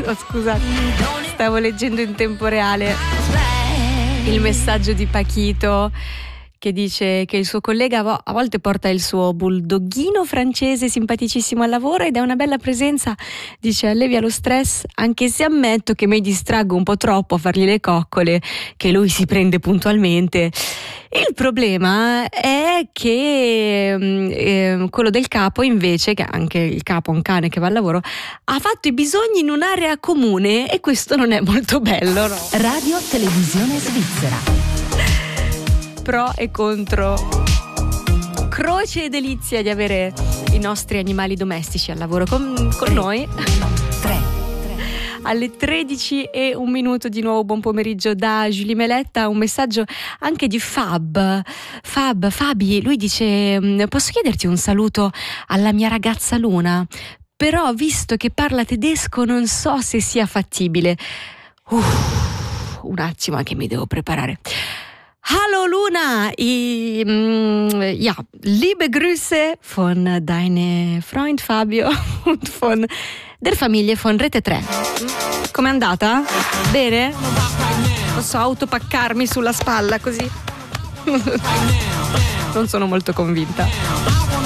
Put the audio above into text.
scusa, stavo leggendo in tempo reale il messaggio di Pachito che dice che il suo collega a volte porta il suo bulldoghino francese simpaticissimo al lavoro ed è una bella presenza, dice allevia lo stress, anche se ammetto che mi distraggo un po' troppo a fargli le coccole che lui si prende puntualmente. Il problema è che quello del capo invece, che anche il capo è un cane che va al lavoro, ha fatto i bisogni in un'area comune e questo non è molto bello, no? Radio Televisione Svizzera. Pro e contro. Croce e delizia di avere i nostri animali domestici al lavoro con noi. 3. Alle 13:01 di nuovo buon pomeriggio da Julie Meletta, un messaggio anche di Fabi, lui dice posso chiederti un saluto alla mia ragazza Luna, però visto che parla tedesco non so se sia fattibile. Un attimo che mi devo preparare. Hallo Luna, ja, liebe Grüße von deinem Freund Fabio und von der Familie von Rete 3. Com'è andata? Bene? Posso autopaccarmi sulla spalla così? Non sono molto convinta.